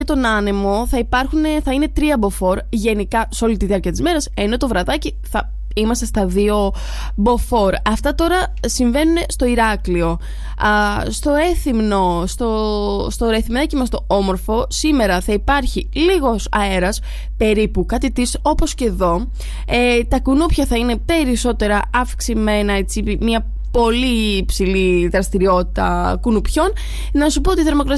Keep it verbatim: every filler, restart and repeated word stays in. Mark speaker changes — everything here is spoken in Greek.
Speaker 1: τον άνεμο θα υπάρχουν, θα είναι τρία μποφόρ γενικά σε όλη τη διάρκεια της μέρας, ενώ το βραδάκι θα είμαστε στα δύο μποφόρ. Αυτά τώρα συμβαίνουν στο Ηράκλειο. Α, στο Ρέθυμνο, στο, στο Ρεθυμνάκι μας το όμορφο, σήμερα θα υπάρχει λίγος αέρας, περίπου κάτι της όπως και εδώ. Ε, τα κουνούπια θα είναι περισσότερα αυξημένα, έτσι, μια πολύ υψηλή δραστηριότητα κουνουπιών. Να σου πω ότι η θερμοκρασία